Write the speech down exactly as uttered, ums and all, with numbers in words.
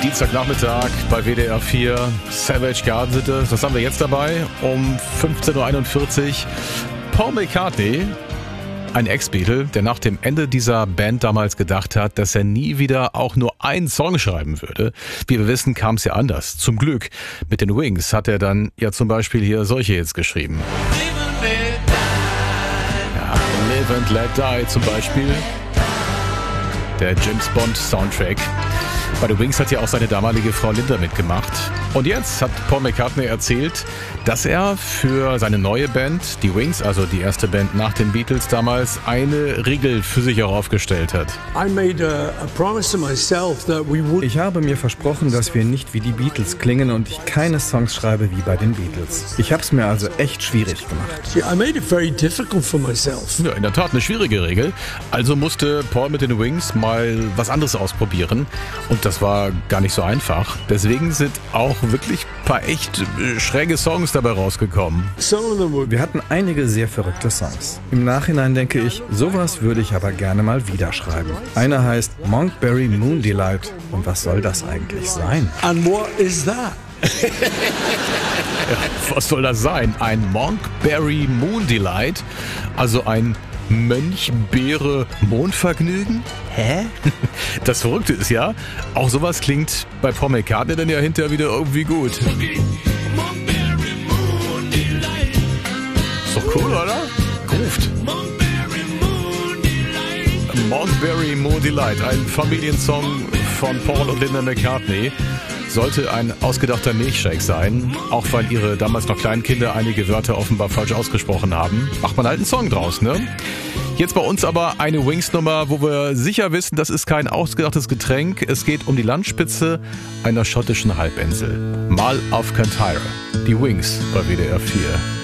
Dienstagnachmittag bei W D R vier, Savage Garden sind es. Was haben wir jetzt dabei? Um fünfzehn Uhr einundvierzig Paul McCartney, ein Ex-Beatle, der nach dem Ende dieser Band damals gedacht hat, dass er nie wieder auch nur einen Song schreiben würde. Wie wir wissen, kam es ja anders. Zum Glück. Mit den Wings hat er dann ja zum Beispiel hier solche jetzt geschrieben. Ja, Live and Let Die zum Beispiel. Der James Bond Soundtrack. Bei den Wings hat ja auch seine damalige Frau Linda mitgemacht. Und jetzt hat Paul McCartney erzählt, dass er für seine neue Band, die Wings, also die erste Band nach den Beatles damals, eine Regel für sich auch aufgestellt hat. Ich habe mir versprochen, dass wir nicht wie die Beatles klingen und ich keine Songs schreibe wie bei den Beatles. Ich habe es mir also echt schwierig gemacht. Ja, in der Tat eine schwierige Regel. Also musste Paul mit den Wings mal was anderes ausprobieren. Und das war gar nicht so einfach. Deswegen sind auch wirklich ein paar echt schräge Songs dabei rausgekommen. Wir hatten einige sehr verrückte Songs. Im Nachhinein denke ich, sowas würde ich aber gerne mal wieder schreiben. Einer heißt Monkberry Moon Delight. Und was soll das eigentlich sein? And what is that? Was soll das sein? Ein Monkberry Moon Delight? Also ein Mönch-Beere-Mondvergnügen? Hä? Das Verrückte ist ja, auch sowas klingt bei Paul McCartney dann ja hinterher wieder irgendwie gut. Ist doch cool, oder? Ruft. Monkberry Moon Delight, ein Familiensong von Paul und Linda McCartney. Sollte ein ausgedachter Milchshake sein, auch weil ihre damals noch kleinen Kinder einige Wörter offenbar falsch ausgesprochen haben. Macht man halt einen Song draus, ne? Jetzt bei uns aber eine Wings-Nummer, wo wir sicher wissen, das ist kein ausgedachtes Getränk. Es geht um die Landspitze einer schottischen Halbinsel. Mal auf Kintyre. Die Wings bei W D R vier.